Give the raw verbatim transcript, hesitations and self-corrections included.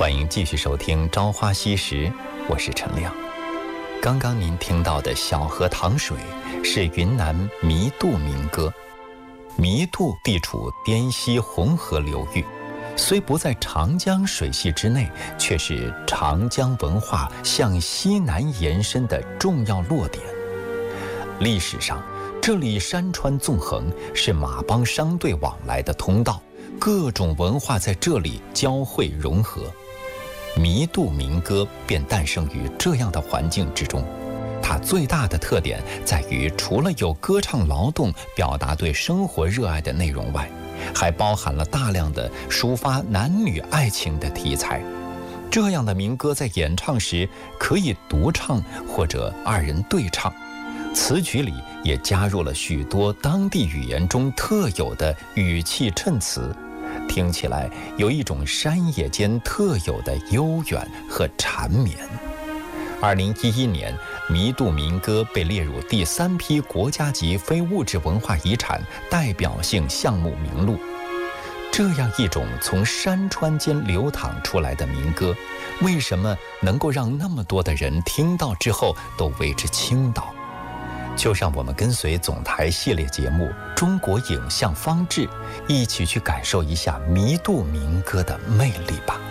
欢迎继续收听《朝花夕拾》，我是陈亮。刚刚您听到的《小河淌水》是云南弥渡民歌。弥渡地处滇西红河流域，虽不在长江水系之内，却是长江文化向西南延伸的重要落点。历史上，这里山川纵横，是马帮商队往来的通道，各种文化在这里交汇融合。弥渡民歌便诞生于这样的环境之中。它最大的特点在于，除了有歌唱劳动表达对生活热爱的内容外，还包含了大量的抒发男女爱情的题材。这样的民歌在演唱时可以独唱或者二人对唱，词曲里也加入了许多当地语言中特有的语气衬词，听起来有一种山野间特有的悠远和缠绵。二零一一年，弥渡民歌被列入第三批国家级非物质文化遗产代表性项目名录。这样一种从山川间流淌出来的民歌，为什么能够让那么多的人听到之后都为之倾倒？就让我们跟随总台系列节目《中国影像方志》，一起去感受一下弥渡民歌的魅力吧。